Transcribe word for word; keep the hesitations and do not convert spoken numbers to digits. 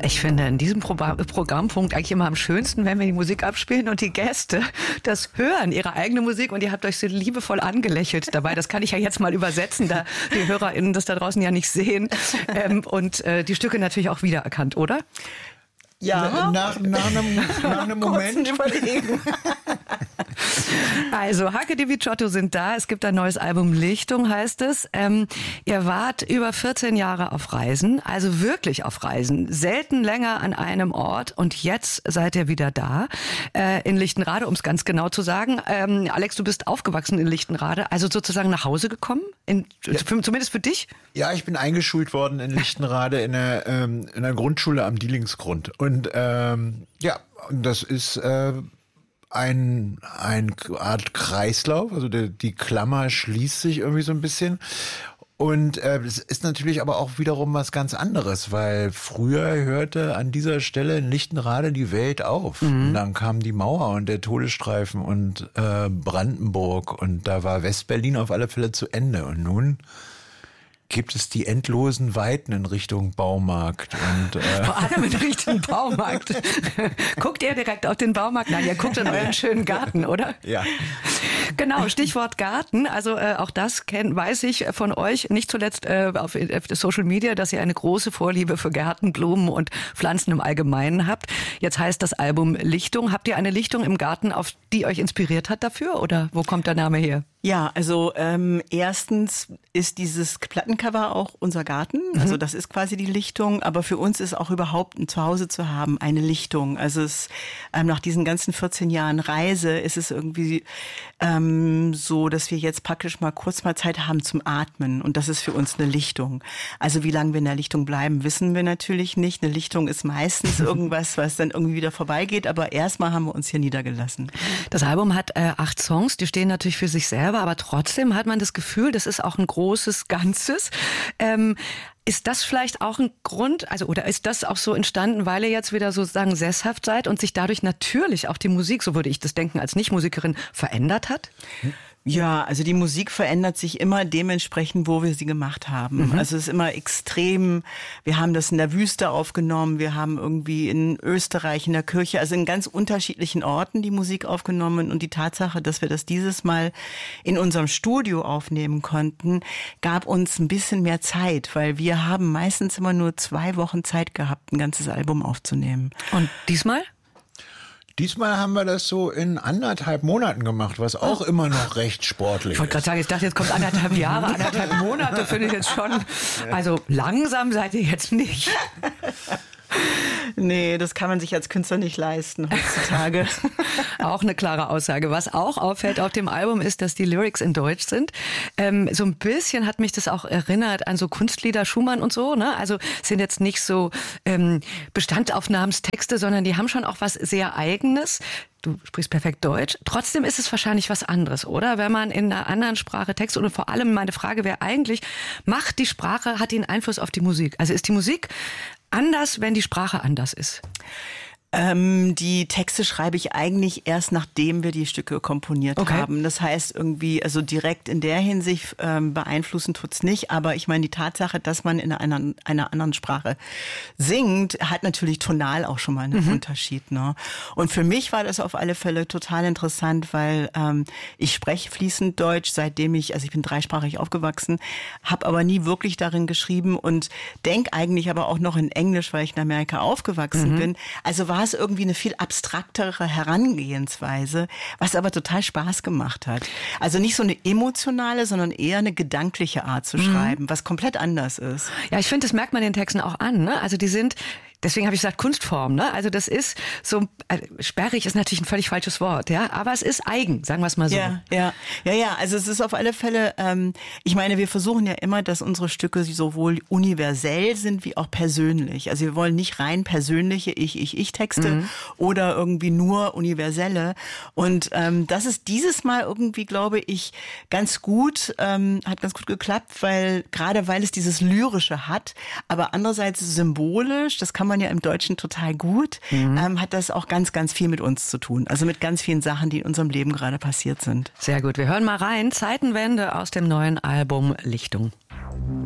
Ich finde in diesem Pro- Programmpunkt eigentlich immer am schönsten, wenn wir die Musik abspielen und die Gäste das hören, ihre eigene Musik, und ihr habt euch so liebevoll angelächelt dabei. Das kann ich ja jetzt mal übersetzen, da die HörerInnen das da draußen ja nicht sehen. Ähm, und äh, die Stücke natürlich auch wiedererkannt, oder? Ja, nach, nach einem, nach einem Moment. Überlegen. Also, Hake di Viciotto sind da. Es gibt ein neues Album, Lichtung heißt es. Ähm, ihr wart über vierzehn Jahre auf Reisen, also wirklich auf Reisen. Selten länger an einem Ort, und jetzt seid ihr wieder da. Äh, in Lichtenrade, um es ganz genau zu sagen. Ähm, Alex, du bist aufgewachsen in Lichtenrade, also sozusagen nach Hause gekommen? In, ja. für, zumindest für dich? Ja, ich bin eingeschult worden in Lichtenrade in einer, ähm, in einer Grundschule am Dielingsgrund. Und ähm, ja, das ist äh, ein, ein Art Kreislauf. Also die, die Klammer schließt sich irgendwie so ein bisschen. Und äh, es ist natürlich aber auch wiederum was ganz anderes, weil früher hörte an dieser Stelle in Lichtenrade die Welt auf. Mhm. Und dann kam die Mauer und der Todesstreifen und äh, Brandenburg, und da war Westberlin auf alle Fälle zu Ende. Und nun gibt es die endlosen Weiten in Richtung Baumarkt. Und, äh vor allem in Richtung Baumarkt. Guckt ihr direkt auf den Baumarkt? Nein, ihr guckt in euren schönen Garten, oder? Ja. Genau, Stichwort Garten. Also äh, auch das kenn, weiß ich von euch, nicht zuletzt äh, auf, auf Social Media, dass ihr eine große Vorliebe für Gärten, Blumen und Pflanzen im Allgemeinen habt. Jetzt heißt das Album Lichtung. Habt ihr eine Lichtung im Garten, auf die euch inspiriert hat dafür? Oder wo kommt der Name her? Ja, also ähm, erstens ist dieses Plattencover auch unser Garten. Also das ist quasi die Lichtung. Aber für uns ist auch überhaupt ein Zuhause zu haben eine Lichtung. Also es, ähm, nach diesen ganzen vierzehn Jahren Reise ist es irgendwie ähm, so, dass wir jetzt praktisch mal kurz mal Zeit haben zum Atmen. Und das ist für uns eine Lichtung. Also wie lange wir in der Lichtung bleiben, wissen wir natürlich nicht. Eine Lichtung ist meistens irgendwas, was dann irgendwie wieder vorbeigeht. Aber erstmal haben wir uns hier niedergelassen. Das Album hat äh, acht Songs, die stehen natürlich für sich selber. Aber trotzdem hat man das Gefühl, das ist auch ein großes Ganzes. Ähm, ist das vielleicht auch ein Grund, also oder ist das auch so entstanden, weil ihr jetzt wieder sozusagen sesshaft seid und sich dadurch natürlich auch die Musik, so würde ich das denken, als Nichtmusikerin verändert hat? Hm? Ja, also die Musik verändert sich immer dementsprechend, wo wir sie gemacht haben. Mhm. Also es ist immer extrem. Wir haben das in der Wüste aufgenommen, wir haben irgendwie in Österreich in der Kirche, also in ganz unterschiedlichen Orten die Musik aufgenommen. Und die Tatsache, dass wir das dieses Mal in unserem Studio aufnehmen konnten, gab uns ein bisschen mehr Zeit, weil wir haben meistens immer nur zwei Wochen Zeit gehabt, ein ganzes Album aufzunehmen. Und diesmal? Diesmal haben wir das so in anderthalb Monaten gemacht, was auch oh. immer noch recht sportlich ist. Ich wollte gerade sagen, ich dachte, jetzt kommt anderthalb Jahre, anderthalb Monate, finde ich jetzt schon. Also langsam seid ihr jetzt nicht. Nee, das kann man sich als Künstler nicht leisten heutzutage. Auch eine klare Aussage. Was auch auffällt auf dem Album ist, dass die Lyrics in Deutsch sind. Ähm, so ein bisschen hat mich das auch erinnert an so Kunstlieder Schumann und so. Ne? Also sind jetzt nicht so ähm, Bestandsaufnahmstexte, sondern die haben schon auch was sehr Eigenes. Du sprichst perfekt Deutsch. Trotzdem ist es wahrscheinlich was anderes, oder? Wenn man in einer anderen Sprache Text, und vor allem meine Frage wäre eigentlich, macht die Sprache, hat die einen Einfluss auf die Musik? Also ist die Musik anders, wenn die Sprache anders ist? Ähm, die Texte schreibe ich eigentlich erst, nachdem wir die Stücke komponiert okay. haben. Das heißt irgendwie, also direkt in der Hinsicht ähm, beeinflussen tut's nicht. Aber ich meine, die Tatsache, dass man in einer, einer anderen Sprache singt, hat natürlich tonal auch schon mal einen mhm. Unterschied. Ne? Und für mich war das auf alle Fälle total interessant, weil ähm, ich spreche fließend Deutsch, seitdem ich, also ich bin dreisprachig aufgewachsen, habe aber nie wirklich darin geschrieben und denk eigentlich aber auch noch in Englisch, weil ich in Amerika aufgewachsen mhm. bin. Also war es irgendwie eine viel abstraktere Herangehensweise, was aber total Spaß gemacht hat. Also nicht so eine emotionale, sondern eher eine gedankliche Art zu schreiben, mhm. was komplett anders ist. Ja, ich finde, das merkt man den Texten auch an. Ne? Also die sind... Deswegen habe ich gesagt Kunstform, ne? Also das ist so, äh, sperrig ist natürlich ein völlig falsches Wort, ja, aber es ist eigen, sagen wir es mal so. Ja, ja, ja, ja. Also es ist auf alle Fälle, ähm, ich meine, wir versuchen ja immer, dass unsere Stücke sowohl universell sind wie auch persönlich. Also wir wollen nicht rein persönliche Ich, Ich, Ich-Texte mhm. oder irgendwie nur universelle. Und ähm, das ist dieses Mal irgendwie, glaube ich, ganz gut, ähm, hat ganz gut geklappt, weil gerade weil es dieses Lyrische hat, aber andererseits symbolisch, das kann man ja im Deutschen total gut, mhm. ähm, hat das auch ganz, ganz viel mit uns zu tun. Also mit ganz vielen Sachen, die in unserem Leben gerade passiert sind. Sehr gut. Wir hören mal rein. Zeitenwende aus dem neuen Album Lichtung.